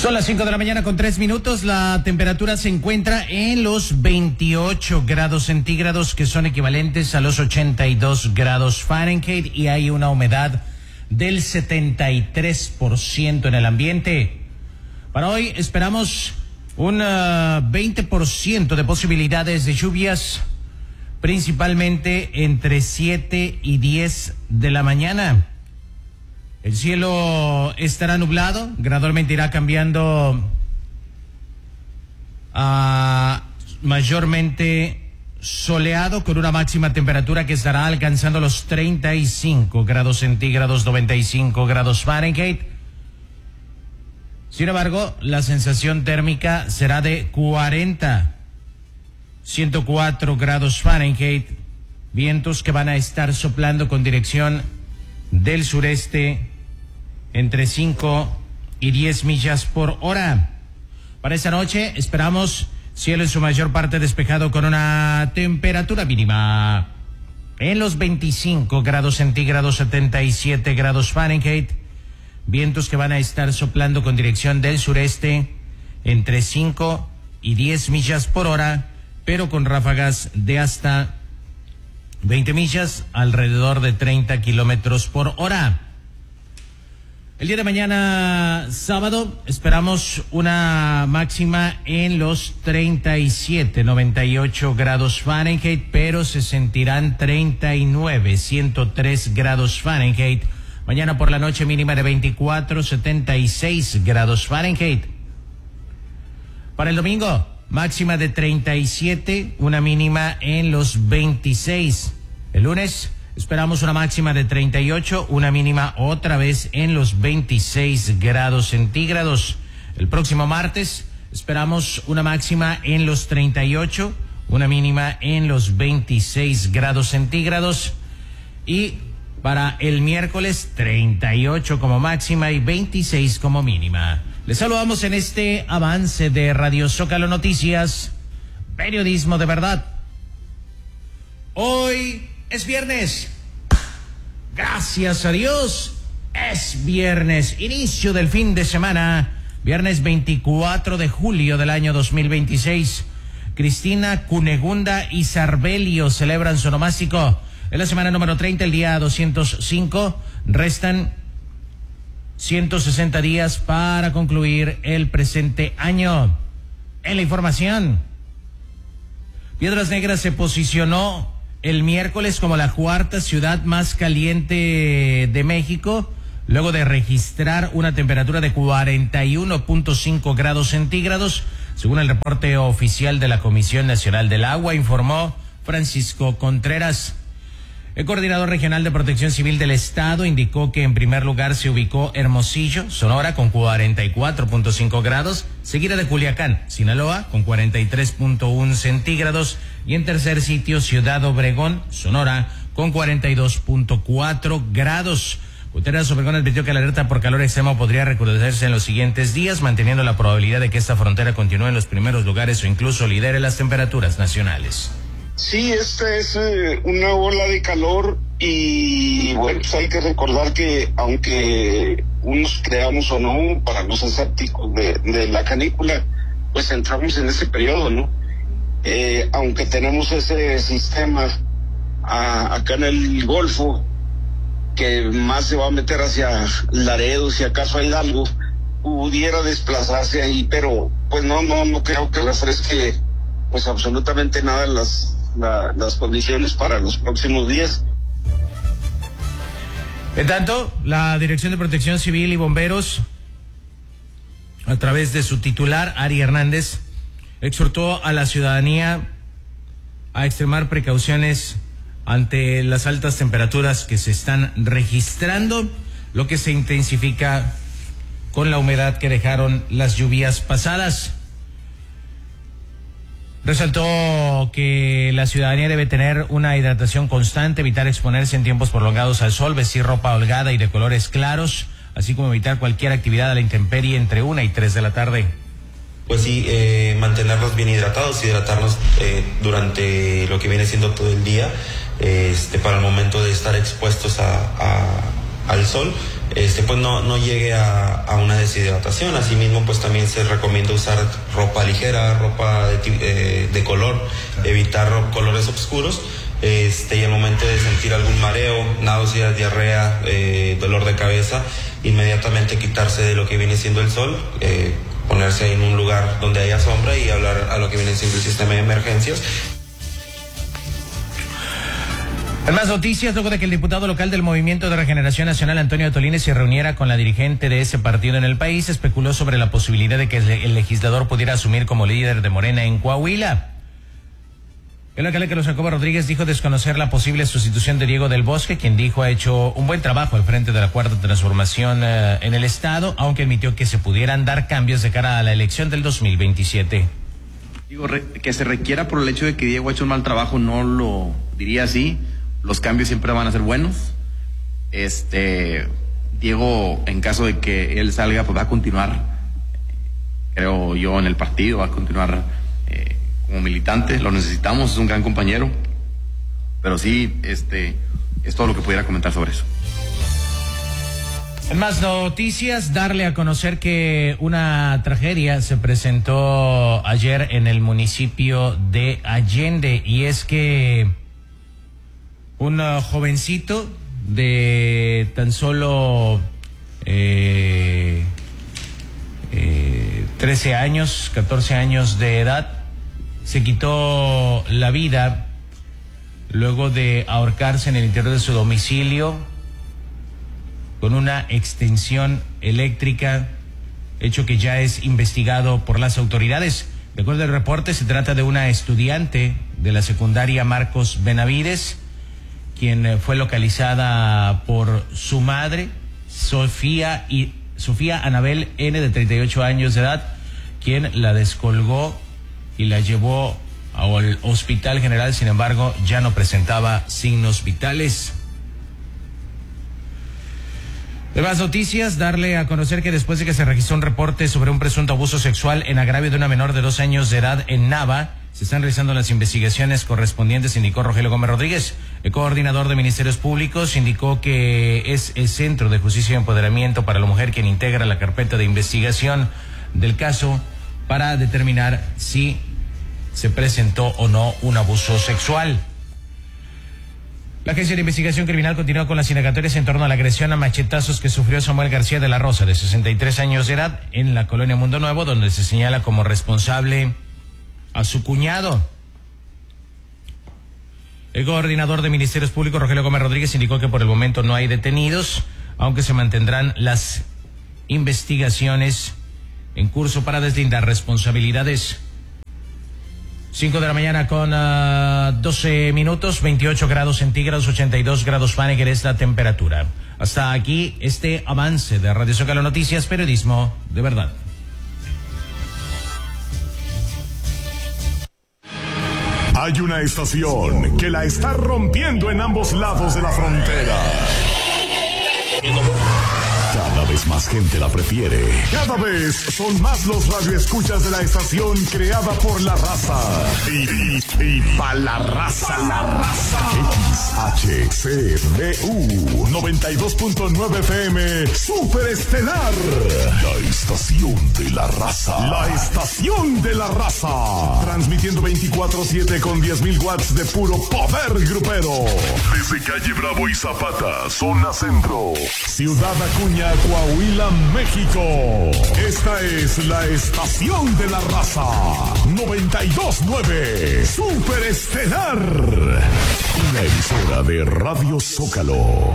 Son las 5 de la mañana con 3 minutos. La temperatura se encuentra en los 28 grados centígrados, que son equivalentes a los 82 grados Fahrenheit, y hay una humedad del 73% en el ambiente. Para hoy esperamos un 20% de posibilidades de lluvias, principalmente entre 7 y 10 de la mañana. El cielo estará nublado, gradualmente irá cambiando a mayormente soleado, con una máxima temperatura que estará alcanzando los 35 grados centígrados, 95 grados Fahrenheit. Sin embargo, la sensación térmica será de 104 grados Fahrenheit, vientos que van a estar soplando con dirección del sureste entre 5 y 10 millas por hora. Para esta noche esperamos cielo en su mayor parte despejado, con una temperatura mínima en los 25 grados centígrados, 77 grados Fahrenheit. Vientos que van a estar soplando con dirección del sureste entre 5 y 10 millas por hora, pero con ráfagas de hasta 20 millas, alrededor de 30 kilómetros por hora. El día de mañana, sábado, esperamos una máxima en los 98 grados Fahrenheit, pero se sentirán 103 grados Fahrenheit. Mañana por la noche, mínima de 76 grados Fahrenheit. Para el domingo, máxima de 37, una mínima en los 26. El lunes esperamos una máxima de 38, una mínima otra vez en los 26 grados centígrados. El próximo martes esperamos una máxima en los 38, una mínima en los 26 grados centígrados. Y para el miércoles, 38 como máxima y 26 como mínima. Les saludamos en este avance de Radio Zócalo Noticias, periodismo de verdad. Hoy es viernes. Gracias a Dios, es viernes, inicio del fin de semana, viernes 24 de julio del año 2026. Cristina, Cunegunda y Sarbelio celebran su onomástico. En la semana número 30, el día 205, restan 160 días para concluir el presente año. En la información, Piedras Negras se posicionó el miércoles como la cuarta ciudad más caliente de México, luego de registrar una temperatura de 41.5 grados centígrados, según el reporte oficial de la Comisión Nacional del Agua, informó Francisco Contreras. El coordinador regional de Protección Civil del Estado indicó que en primer lugar se ubicó Hermosillo, Sonora, con 44.5 grados, seguida de Culiacán, Sinaloa, con 43.1 centígrados, y en tercer sitio Ciudad Obregón, Sonora, con 42.4 grados. Gutiérrez Obregón advirtió que la alerta por calor extremo podría recrudecerse en los siguientes días, manteniendo la probabilidad de que esta frontera continúe en los primeros lugares o incluso lidere las temperaturas nacionales. Sí, esta es una ola de calor y bueno, pues hay que recordar que aunque unos creamos o no, para los escépticos de la canícula, pues entramos en ese periodo, ¿no? Aunque tenemos ese sistema acá en el Golfo, que más se va a meter hacia Laredo, si acaso a Hidalgo, pudiera desplazarse ahí, pero pues no creo que refresque pues absolutamente nada las condiciones para los próximos días. En tanto, la Dirección de Protección Civil y Bomberos, a través de su titular, Ari Hernández, exhortó a la ciudadanía a extremar precauciones ante las altas temperaturas que se están registrando, lo que se intensifica con la humedad que dejaron las lluvias pasadas. Resaltó que la ciudadanía debe tener una hidratación constante, evitar exponerse en tiempos prolongados al sol, vestir ropa holgada y de colores claros, así como evitar cualquier actividad a la intemperie entre 1 y 3 de la tarde. Pues sí, mantenernos bien hidratarnos durante lo que viene siendo todo el día, para el momento de estar expuestos al sol, pues no llegue a una deshidratación. Asimismo, pues también se recomienda usar ropa ligera, ropa de color, evitar colores oscuros. Y al momento de sentir algún mareo, náuseas, diarrea, dolor de cabeza, inmediatamente quitarse de lo que viene siendo el sol, ponerse en un lugar donde haya sombra y hablar a lo que viene siendo el sistema de emergencias. En más noticias, luego de que el diputado local del Movimiento de Regeneración Nacional, Antonio Tolines, se reuniera con la dirigente de ese partido en el país, especuló sobre la posibilidad de que el legislador pudiera asumir como líder de Morena en Coahuila. El alcalde Carlos Jacobo Rodríguez dijo desconocer la posible sustitución de Diego del Bosque, quien dijo ha hecho un buen trabajo al frente de la Cuarta Transformación en el Estado, aunque admitió que se pudieran dar cambios de cara a la elección del 2027. Digo, que se requiera por el hecho de que Diego ha hecho un mal trabajo, no lo diría así. Los cambios siempre van a ser buenos. Diego, en caso de que él salga, pues va a continuar, creo yo, en el partido, va a continuar como militante. Lo necesitamos, es un gran compañero. Pero sí, es todo lo que pudiera comentar sobre eso. En más noticias, darle a conocer que una tragedia se presentó ayer en el municipio de Allende, y es que un jovencito de tan solo 13 años, 14 años de edad, se quitó la vida luego de ahorcarse en el interior de su domicilio con una extensión eléctrica, hecho que ya es investigado por las autoridades. De acuerdo al reporte, se trata de una estudiante de la secundaria Marcos Benavides, quien fue localizada por su madre, Sofía Anabel N., de 38 años de edad, quien la descolgó y la llevó al Hospital General. Sin embargo, ya no presentaba signos vitales. De más noticias, darle a conocer que después de que se registró un reporte sobre un presunto abuso sexual en agravio de una menor de 2 años de edad en Nava, se están realizando las investigaciones correspondientes, indicó Rogelio Gómez Rodríguez. El coordinador de Ministerios Públicos indicó que es el Centro de Justicia y Empoderamiento para la Mujer quien integra la carpeta de investigación del caso para determinar si se presentó o no un abuso sexual. La Agencia de Investigación Criminal continúa con las indagatorias en torno a la agresión a machetazos que sufrió Samuel García de la Rosa, de 63 años de edad, en la colonia Mundo Nuevo, donde se señala como responsable a su cuñado. El coordinador de Ministerios Públicos, Rogelio Gómez Rodríguez, indicó que por el momento no hay detenidos, aunque se mantendrán las investigaciones en curso para deslindar responsabilidades. 5 de la mañana con 12 minutos, 28 grados centígrados, 82 grados Fahrenheit es la temperatura. Hasta aquí este avance de Radio Zócalo Noticias, periodismo de verdad. Hay una estación que la está rompiendo en ambos lados de la frontera. Cada vez más gente la prefiere. Cada vez son más los radioescuchas de la estación creada por la raza. Y pa' la raza. XHCBU 92.9 FM Super Estelar. La estación de la raza. La estación de la raza. Transmitiendo 24/7 con 10,000 watts de puro poder grupero. Desde calle Bravo y Zapata, zona centro. Ciudad Acuña, Coahuila, México. Esta es la estación de la raza. 92.9 Super Estelar. Una emisora de Radio Zócalo.